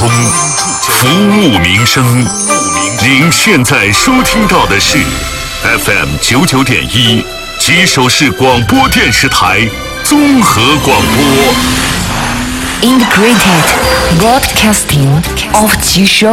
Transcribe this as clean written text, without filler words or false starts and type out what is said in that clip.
通，服务民生。您现在收听到的是 FM 99.1吉首市广播电视台综合广播。 Integrated Broadcasting of 吉首